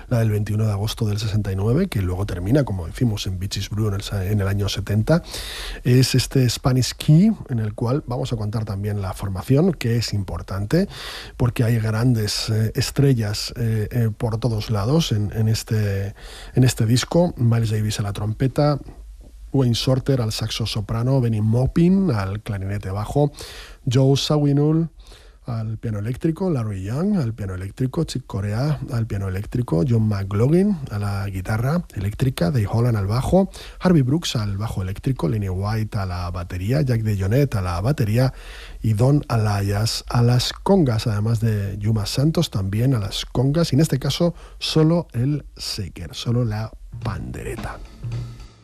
la del 21 de agosto del 69, que luego termina, como decimos, en Beaches Brew en el año 70. Es este Spanish Key, en el cual vamos a contar también la formación, que es importante, porque hay grandes estrellas por todos lados en este disco. Miles Davis a la trompeta, Wayne Shorter al saxo soprano, Benny Maupin al clarinete bajo, Joe Zawinul al piano eléctrico, Larry Young al piano eléctrico, Chick Corea al piano eléctrico, John McLaughlin a la guitarra eléctrica, Dave Holland al bajo, Harvey Brooks al bajo eléctrico, Lenny White a la batería, Jack DeJohnette a la batería y Don Alayas a las congas, además de Yuma Santos también a las congas, y en este caso solo el shaker, solo la pandereta.